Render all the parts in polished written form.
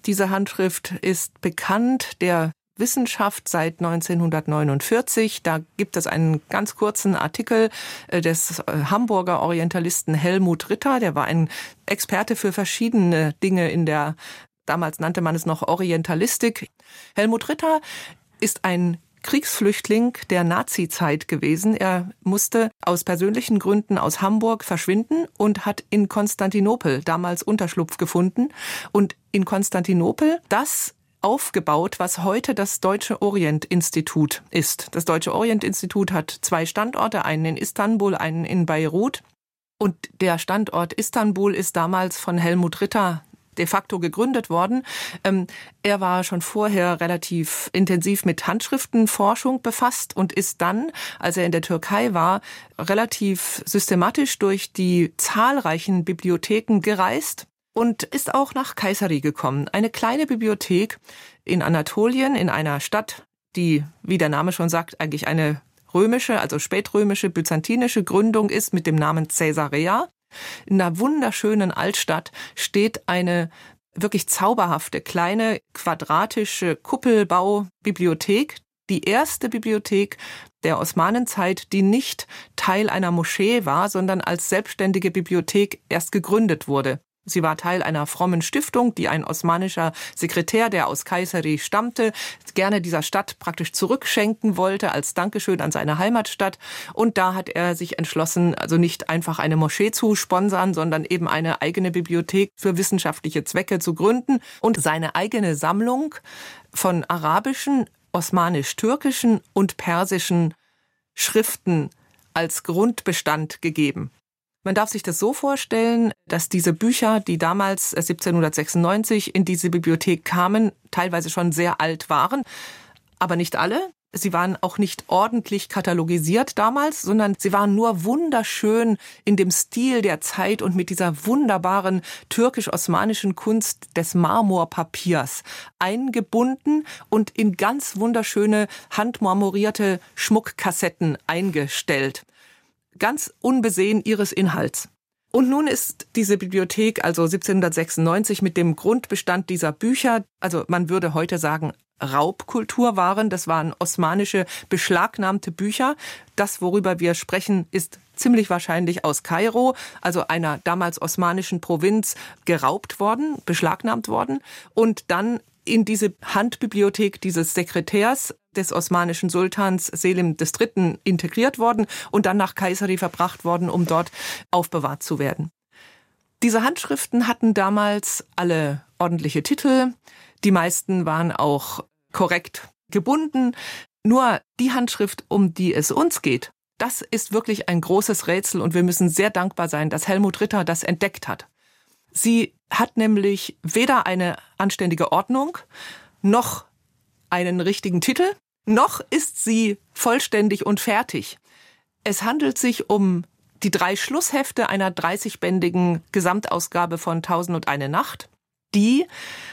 Diese Handschrift ist bekannt der Wissenschaft seit 1949. Da gibt es einen ganz kurzen Artikel des Hamburger Orientalisten Helmut Ritter. Der war ein Experte für verschiedene Dinge damals nannte man es noch Orientalistik. Helmut Ritter ist ein Kriegsflüchtling der Nazizeit gewesen. Er musste aus persönlichen Gründen aus Hamburg verschwinden und hat in Konstantinopel damals Unterschlupf gefunden. Und in Konstantinopel das aufgebaut, was heute das Deutsche Orient-Institut ist. Das Deutsche Orient-Institut hat 2 Standorte, einen in Istanbul, einen in Beirut. Und der Standort Istanbul ist damals von Helmut Ritter de facto gegründet worden. Er war schon vorher relativ intensiv mit Handschriftenforschung befasst und ist dann, als er in der Türkei war, relativ systematisch durch die zahlreichen Bibliotheken gereist und ist auch nach Kayseri gekommen. Eine kleine Bibliothek in Anatolien, in einer Stadt, die, wie der Name schon sagt, eigentlich eine römische, also spätrömische, byzantinische Gründung ist mit dem Namen Caesarea. In einer wunderschönen Altstadt steht eine wirklich zauberhafte, kleine, quadratische Kuppelbaubibliothek. Die erste Bibliothek der Osmanenzeit, die nicht Teil einer Moschee war, sondern als selbstständige Bibliothek erst gegründet wurde. Sie war Teil einer frommen Stiftung, die ein osmanischer Sekretär, der aus Kayseri stammte, gerne dieser Stadt praktisch zurückschenken wollte als Dankeschön an seine Heimatstadt. Und da hat er sich entschlossen, also nicht einfach eine Moschee zu sponsern, sondern eben eine eigene Bibliothek für wissenschaftliche Zwecke zu gründen und seine eigene Sammlung von arabischen, osmanisch-türkischen und persischen Schriften als Grundbestand gegeben. Man darf sich das so vorstellen, dass diese Bücher, die damals 1796 in diese Bibliothek kamen, teilweise schon sehr alt waren, aber nicht alle. Sie waren auch nicht ordentlich katalogisiert damals, sondern sie waren nur wunderschön in dem Stil der Zeit und mit dieser wunderbaren türkisch-osmanischen Kunst des Marmorpapiers eingebunden und in ganz wunderschöne handmarmorierte Schmuckkassetten eingestellt. Ganz unbesehen ihres Inhalts. Und nun ist diese Bibliothek also 1796 mit dem Grundbestand dieser Bücher, also man würde heute sagen Raubkulturwaren, das waren osmanische beschlagnahmte Bücher. Das, worüber wir sprechen, ist ziemlich wahrscheinlich aus Kairo, also einer damals osmanischen Provinz, geraubt worden, beschlagnahmt worden und dann in diese Handbibliothek dieses Sekretärs des osmanischen Sultans Selim III. Integriert worden und dann nach Kayseri verbracht worden, um dort aufbewahrt zu werden. Diese Handschriften hatten damals alle ordentliche Titel. Die meisten waren auch korrekt gebunden. Nur die Handschrift, um die es uns geht, das ist wirklich ein großes Rätsel und wir müssen sehr dankbar sein, dass Helmut Ritter das entdeckt hat. Sie hat nämlich weder eine anständige Ordnung, noch einen richtigen Titel, noch ist sie vollständig und fertig. Es handelt sich um die 3 Schlusshefte einer 30-bändigen Gesamtausgabe von 1001 Nacht, die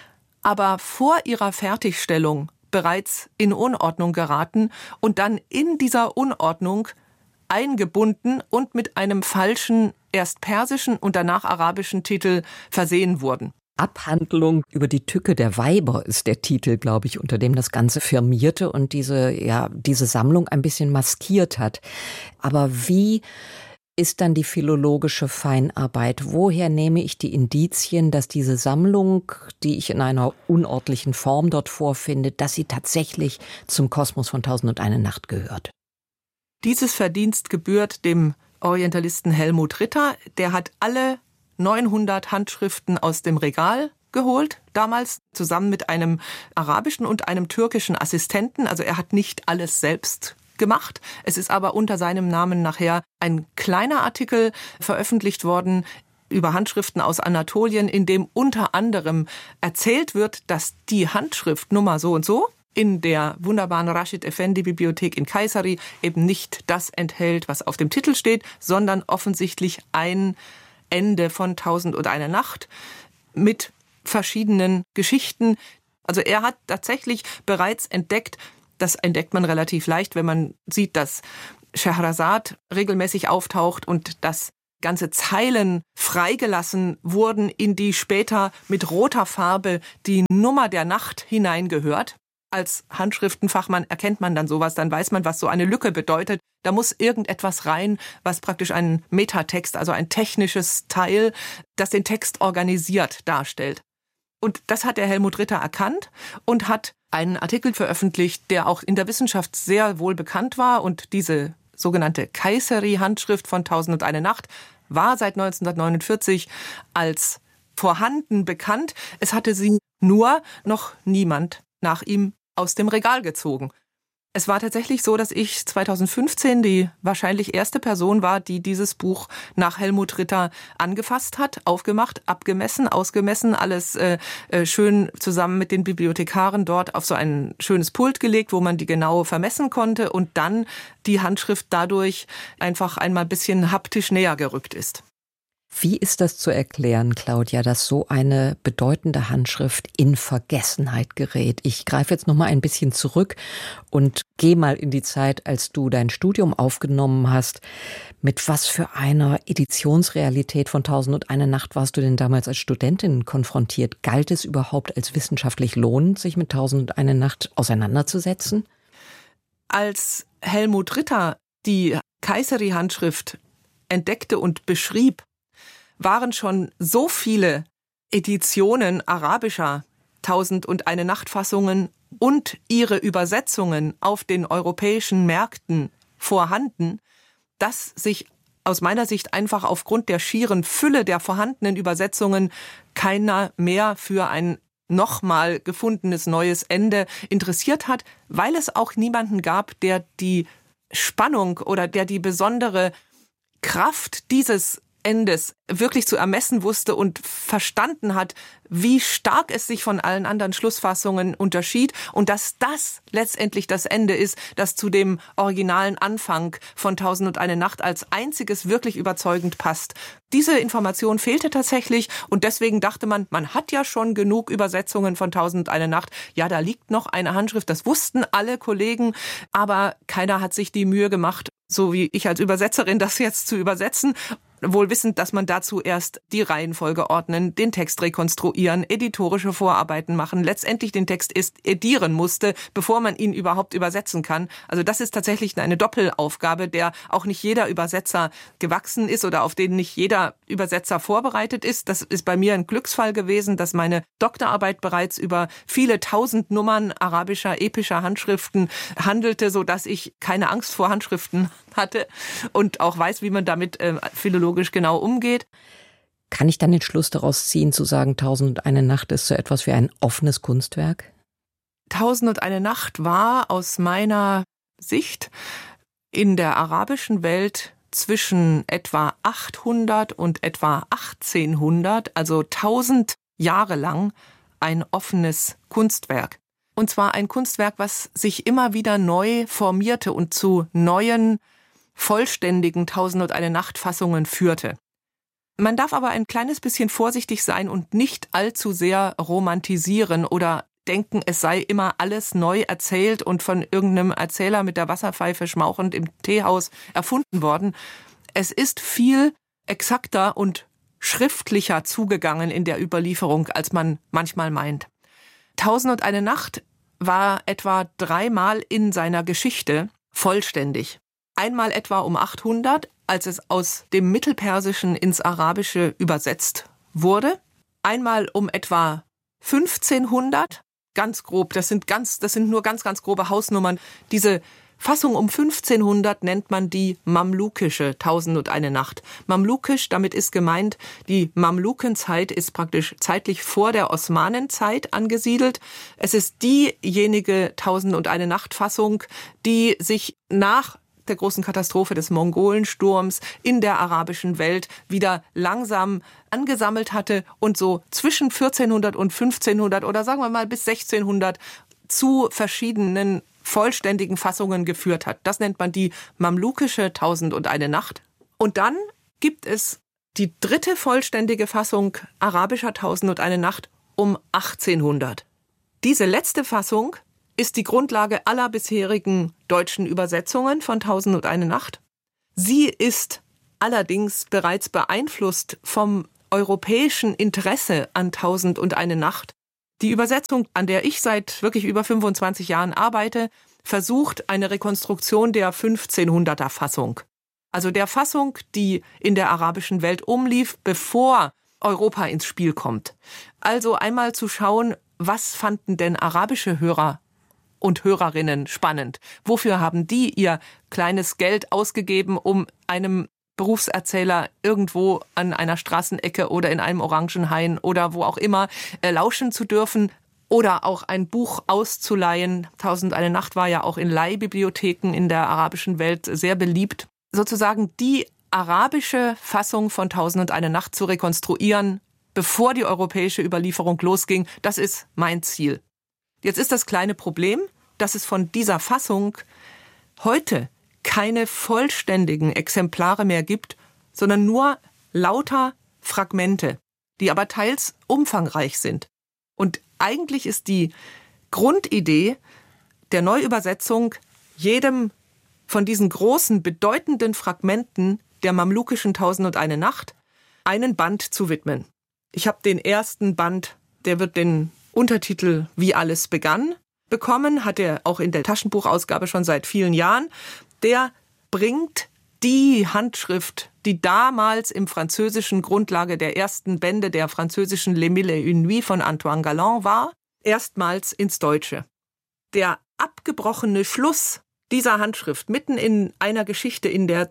aber vor ihrer Fertigstellung bereits in Unordnung geraten und dann in dieser Unordnung eingebunden und mit einem falschen, erst persischen und danach arabischen Titel versehen wurden. Abhandlung über die Tücke der Weiber ist der Titel, glaube ich, unter dem das Ganze firmierte und diese Sammlung ein bisschen maskiert hat. Aber wie ist dann die philologische Feinarbeit? Woher nehme ich die Indizien, dass diese Sammlung, die ich in einer unordentlichen Form dort vorfinde, dass sie tatsächlich zum Kosmos von 1001 Nacht gehört? Dieses Verdienst gebührt dem Orientalisten Helmut Ritter. Der hat alle 900 Handschriften aus dem Regal geholt, damals zusammen mit einem arabischen und einem türkischen Assistenten. Also er hat nicht alles selbst gemacht. Es ist aber unter seinem Namen nachher ein kleiner Artikel veröffentlicht worden über Handschriften aus Anatolien, in dem unter anderem erzählt wird, dass die Handschrift Nummer so und so in der wunderbaren Rashid Effendi Bibliothek in Kayseri eben nicht das enthält, was auf dem Titel steht, sondern offensichtlich ein Ende von 1001 Nacht mit verschiedenen Geschichten. Also er hat tatsächlich bereits entdeckt, das entdeckt man relativ leicht, wenn man sieht, dass Scheherazad regelmäßig auftaucht und dass ganze Zeilen freigelassen wurden, in die später mit roter Farbe die Nummer der Nacht hineingehört. Als Handschriftenfachmann erkennt man dann sowas, dann weiß man, was so eine Lücke bedeutet. Da muss irgendetwas rein, was praktisch einen Metatext, also ein technisches Teil, das den Text organisiert, darstellt. Und das hat der Helmut Ritter erkannt und hat einen Artikel veröffentlicht, der auch in der Wissenschaft sehr wohl bekannt war. Und diese sogenannte Kayseri-Handschrift von 1001 Nacht war seit 1949 als vorhanden bekannt. Es hatte sie nur noch niemand nach ihm aus dem Regal gezogen. Es war tatsächlich so, dass ich 2015 die wahrscheinlich erste Person war, die dieses Buch nach Helmut Ritter angefasst hat, aufgemacht, abgemessen, ausgemessen, alles schön zusammen mit den Bibliothekaren dort auf so ein schönes Pult gelegt, wo man die genau vermessen konnte und dann die Handschrift dadurch einfach einmal ein bisschen haptisch näher gerückt ist. Wie ist das zu erklären, Claudia, dass so eine bedeutende Handschrift in Vergessenheit gerät? Ich greife jetzt noch mal ein bisschen zurück und gehe mal in die Zeit, als du dein Studium aufgenommen hast. Mit was für einer Editionsrealität von 1001 Nacht warst du denn damals als Studentin konfrontiert? Galt es überhaupt als wissenschaftlich lohnend, sich mit 1001 Nacht auseinanderzusetzen? Als Helmut Ritter die Kayseri-Handschrift entdeckte und beschrieb, waren schon so viele Editionen arabischer 1001 Nacht-Fassungen und ihre Übersetzungen auf den europäischen Märkten vorhanden, dass sich aus meiner Sicht einfach aufgrund der schieren Fülle der vorhandenen Übersetzungen keiner mehr für ein nochmal gefundenes neues Ende interessiert hat, weil es auch niemanden gab, der die Spannung oder der die besondere Kraft dieses Endes wirklich zu ermessen wusste und verstanden hat, wie stark es sich von allen anderen Schlussfassungen unterschied und dass das letztendlich das Ende ist, das zu dem originalen Anfang von 1001 Nacht als einziges wirklich überzeugend passt. Diese Information fehlte tatsächlich und deswegen dachte man, man hat ja schon genug Übersetzungen von 1001 Nacht. Ja, da liegt noch eine Handschrift, das wussten alle Kollegen, aber keiner hat sich die Mühe gemacht, so wie ich als Übersetzerin das jetzt zu übersetzen, wohl wissend, dass man dazu erst die Reihenfolge ordnen, den Text rekonstruieren, editorische Vorarbeiten machen, letztendlich den Text edieren musste, bevor man ihn überhaupt übersetzen kann. Also das ist tatsächlich eine Doppelaufgabe, der auch nicht jeder Übersetzer gewachsen ist oder auf den nicht jeder Übersetzer vorbereitet ist. Das ist bei mir ein Glücksfall gewesen, dass meine Doktorarbeit bereits über viele tausend Nummern arabischer, epischer Handschriften handelte, sodass ich keine Angst vor Handschriften hatte und auch weiß, wie man damit philologisch genau umgeht. Kann ich dann den Schluss daraus ziehen, zu sagen, 1001 Nacht ist so etwas wie ein offenes Kunstwerk? 1001 Nacht war aus meiner Sicht in der arabischen Welt zwischen etwa 800 und etwa 1800, also 1000 Jahre lang, ein offenes Kunstwerk. Und zwar ein Kunstwerk, was sich immer wieder neu formierte und zu neuen, vollständigen 1001 Nacht-Fassungen führte. Man darf aber ein kleines bisschen vorsichtig sein und nicht allzu sehr romantisieren oder denken, es sei immer alles neu erzählt und von irgendeinem Erzähler mit der Wasserpfeife schmauchend im Teehaus erfunden worden. Es ist viel exakter und schriftlicher zugegangen in der Überlieferung, als man manchmal meint. 1001 Nacht war etwa 3-mal in seiner Geschichte vollständig. Einmal etwa um 800, als es aus dem Mittelpersischen ins Arabische übersetzt wurde. Einmal um etwa 1500, ganz grob, das sind nur ganz grobe Hausnummern. Diese Fassung um 1500 nennt man die mamlukische 1001 Nacht. Mamlukisch, damit ist gemeint, die Mamlukenzeit ist praktisch zeitlich vor der Osmanenzeit angesiedelt. Es ist diejenige 1001 Nacht Fassung, die sich nach der großen Katastrophe des Mongolensturms in der arabischen Welt wieder langsam angesammelt hatte und so zwischen 1400 und 1500 oder sagen wir mal bis 1600 zu verschiedenen vollständigen Fassungen geführt hat. Das nennt man die mamlukische 1001 Nacht. Und dann gibt es die dritte vollständige Fassung arabischer 1001 Nacht um 1800. Diese letzte Fassung ist die Grundlage aller bisherigen deutschen Übersetzungen von 1001 Nacht. Sie ist allerdings bereits beeinflusst vom europäischen Interesse an 1001 Nacht. Die Übersetzung, an der ich seit wirklich über 25 Jahren arbeite, versucht eine Rekonstruktion der 1500er Fassung. Also der Fassung, die in der arabischen Welt umlief, bevor Europa ins Spiel kommt. Also einmal zu schauen, was fanden denn arabische Hörer und Hörerinnen spannend? Wofür haben die ihr kleines Geld ausgegeben, um einem Berufserzähler irgendwo an einer Straßenecke oder in einem Orangenhain oder wo auch immer lauschen zu dürfen oder auch ein Buch auszuleihen? 1001 Nacht war ja auch in Leihbibliotheken in der arabischen Welt sehr beliebt. Sozusagen die arabische Fassung von 1001 Nacht zu rekonstruieren, bevor die europäische Überlieferung losging, das ist mein Ziel. Jetzt ist das kleine Problem, dass es von dieser Fassung heute keine vollständigen Exemplare mehr gibt, sondern nur lauter Fragmente, die aber teils umfangreich sind. Und eigentlich ist die Grundidee der Neuübersetzung, jedem von diesen großen, bedeutenden Fragmenten der mamlukischen 1001 Nacht einen Band zu widmen. Ich habe den ersten Band, der wird den Untertitel Wie alles begann bekommen, hat er auch in der Taschenbuchausgabe schon seit vielen Jahren. Der bringt die Handschrift, die damals im französischen Grundlage der ersten Bände der französischen Les Mille et une Nuits von Antoine Galland war, erstmals ins Deutsche. Der abgebrochene Schluss dieser Handschrift mitten in einer Geschichte in der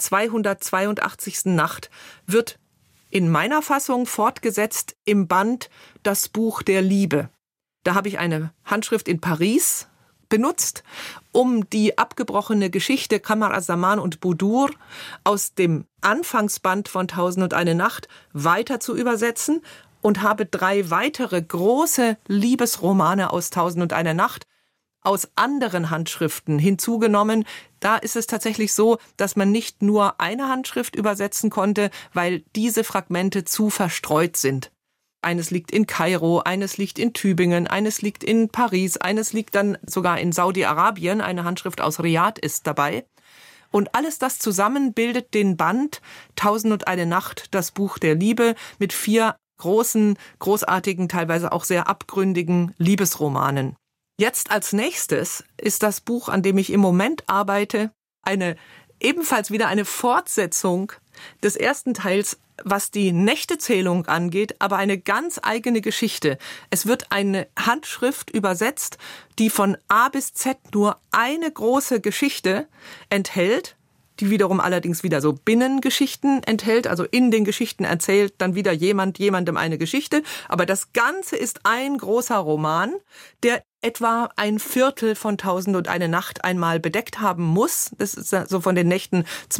282. Nacht wird in meiner Fassung fortgesetzt im Band Das Buch der Liebe. Da habe ich eine Handschrift in Paris benutzt, um die abgebrochene Geschichte Qamar az-Zaman und Budur aus dem Anfangsband von 1001 Nacht weiter zu übersetzen und habe 3 weitere große Liebesromane aus 1001 Nacht aus anderen Handschriften hinzugenommen. Da ist es tatsächlich so, dass man nicht nur eine Handschrift übersetzen konnte, weil diese Fragmente zu verstreut sind. Eines liegt in Kairo, eines liegt in Tübingen, eines liegt in Paris, eines liegt dann sogar in Saudi-Arabien. Eine Handschrift aus Riad ist dabei. Und alles das zusammen bildet den Band 1001 Nacht, das Buch der Liebe, mit 4 großen, großartigen, teilweise auch sehr abgründigen Liebesromanen. Jetzt als nächstes ist das Buch, an dem ich im Moment arbeite, ebenfalls wieder eine Fortsetzung des ersten Teils, was die Nächtezählung angeht, aber eine ganz eigene Geschichte. Es wird eine Handschrift übersetzt, die von A bis Z nur eine große Geschichte enthält, die wiederum allerdings wieder so Binnengeschichten enthält, also in den Geschichten erzählt dann wieder jemandem eine Geschichte, aber das Ganze ist ein großer Roman, der etwa ein Viertel von 1001 Nacht einmal bedeckt haben muss. Das ist so von den Nächten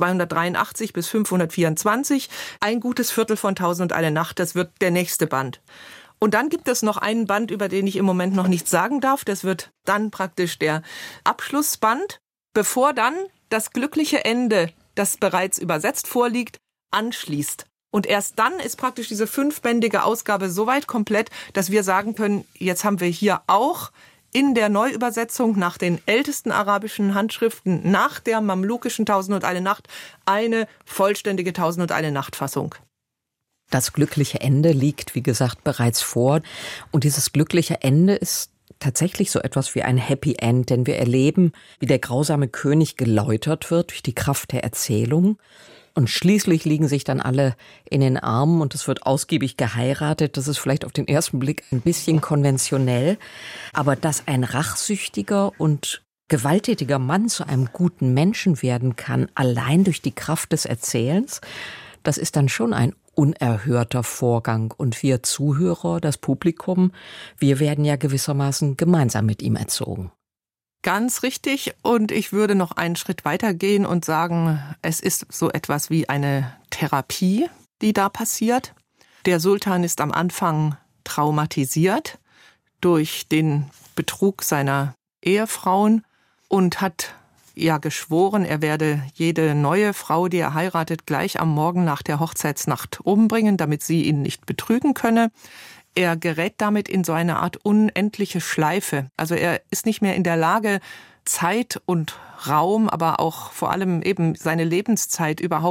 283 bis 524. Ein gutes Viertel von 1001 Nacht, das wird der nächste Band. Und dann gibt es noch einen Band, über den ich im Moment noch nichts sagen darf. Das wird dann praktisch der Abschlussband, bevor dann das glückliche Ende, das bereits übersetzt vorliegt, anschließt. Und erst dann ist praktisch diese 5-bändige Ausgabe soweit komplett, dass wir sagen können, jetzt haben wir hier auch in der Neuübersetzung nach den ältesten arabischen Handschriften, nach der mamlukischen 1001 Nacht, eine vollständige 1001 Nacht-Fassung. Das glückliche Ende liegt, wie gesagt, bereits vor. Und dieses glückliche Ende ist tatsächlich so etwas wie ein Happy End, denn wir erleben, wie der grausame König geläutert wird durch die Kraft der Erzählung. Und schließlich liegen sich dann alle in den Armen und es wird ausgiebig geheiratet. Das ist vielleicht auf den ersten Blick ein bisschen konventionell. Aber dass ein rachsüchtiger und gewalttätiger Mann zu einem guten Menschen werden kann, allein durch die Kraft des Erzählens, das ist dann schon ein unerhörter Vorgang. Und wir Zuhörer, das Publikum, wir werden ja gewissermaßen gemeinsam mit ihm erzogen. Ganz richtig. Und ich würde noch einen Schritt weiter gehen und sagen, es ist so etwas wie eine Therapie, die da passiert. Der Sultan ist am Anfang traumatisiert durch den Betrug seiner Ehefrauen und hat ja geschworen, er werde jede neue Frau, die er heiratet, gleich am Morgen nach der Hochzeitsnacht umbringen, damit sie ihn nicht betrügen könne. Er gerät damit in so eine Art unendliche Schleife. Also er ist nicht mehr in der Lage, Zeit und Raum, aber auch vor allem eben seine Lebenszeit überhaupt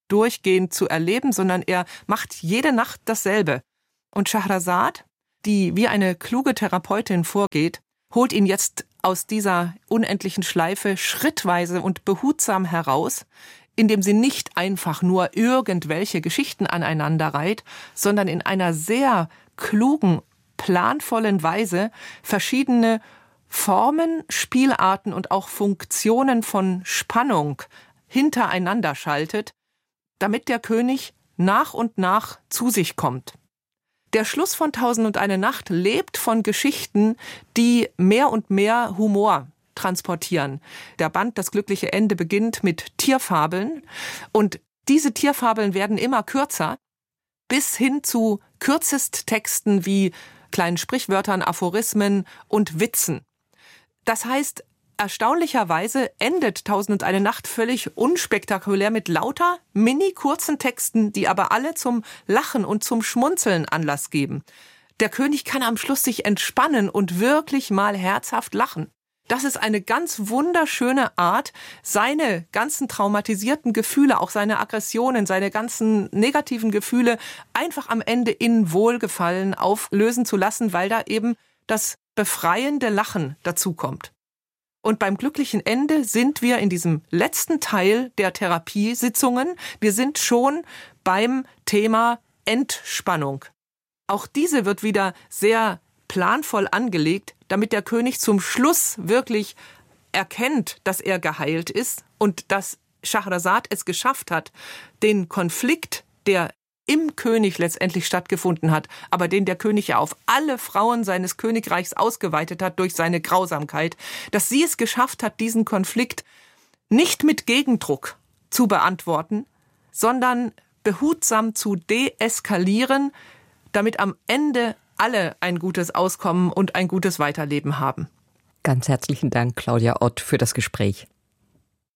durchgehend zu erleben, sondern er macht jede Nacht dasselbe. Und Schahrazad, die wie eine kluge Therapeutin vorgeht, holt ihn jetzt aus dieser unendlichen Schleife schrittweise und behutsam heraus, indem sie nicht einfach nur irgendwelche Geschichten aneinander reiht, sondern in einer sehr klugen, planvollen Weise verschiedene Formen, Spielarten und auch Funktionen von Spannung hintereinander schaltet, damit der König nach und nach zu sich kommt. Der Schluss von 1001 Nacht lebt von Geschichten, die mehr und mehr Humor transportieren. Der Band Das glückliche Ende beginnt mit Tierfabeln und diese Tierfabeln werden immer kürzer, bis hin zu Kürzesttexten wie kleinen Sprichwörtern, Aphorismen und Witzen. Das heißt, erstaunlicherweise endet 1001 Nacht völlig unspektakulär mit lauter, mini-kurzen Texten, die aber alle zum Lachen und zum Schmunzeln Anlass geben. Der König kann am Schluss sich entspannen und wirklich mal herzhaft lachen. Das ist eine ganz wunderschöne Art, seine ganzen traumatisierten Gefühle, auch seine Aggressionen, seine ganzen negativen Gefühle einfach am Ende in Wohlgefallen auflösen zu lassen, weil da eben das befreiende Lachen dazukommt. Und beim glücklichen Ende sind wir in diesem letzten Teil der Therapiesitzungen. Wir sind schon beim Thema Entspannung. Auch diese wird wieder sehr planvoll angelegt, damit der König zum Schluss wirklich erkennt, dass er geheilt ist und dass Schahrazad es geschafft hat, den Konflikt, der im König letztendlich stattgefunden hat, aber den der König ja auf alle Frauen seines Königreichs ausgeweitet hat durch seine Grausamkeit, dass sie es geschafft hat, diesen Konflikt nicht mit Gegendruck zu beantworten, sondern behutsam zu deeskalieren, damit am Ende alle ein gutes Auskommen und ein gutes Weiterleben haben. Ganz herzlichen Dank, Claudia Ott, für das Gespräch.